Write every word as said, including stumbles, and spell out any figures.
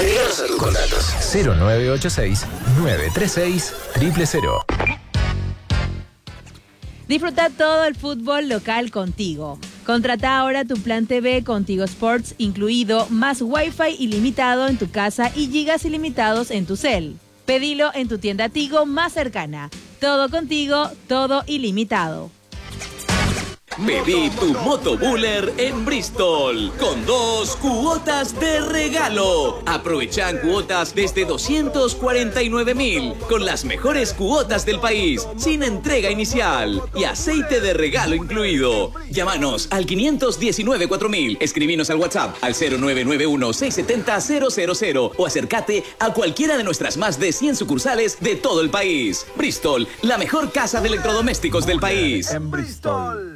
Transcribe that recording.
Agreganos a tus contactos. cero nueve ocho seis, nueve tres seis, cero cero cero. Disfruta todo el fútbol local contigo. Contrata ahora tu plan T V con Tigo Sports incluido, más Wi-Fi ilimitado en tu casa y gigas ilimitados en tu cel. Pedilo en tu tienda Tigo más cercana. Todo contigo, todo ilimitado. Pedí tu motobuller en Bristol con dos cuotas de regalo. Aprovechan cuotas desde doscientos cuarenta y nueve mil con las mejores cuotas del país, sin entrega inicial y aceite de regalo incluido. Llámanos al quinientos diecinueve cuatro mil, escribinos al WhatsApp al cero nueve nueve uno seis siete cero cero cero cero o acércate a cualquiera de nuestras más de cien sucursales de todo el país. Bristol, la mejor casa de electrodomésticos del país. En Bristol.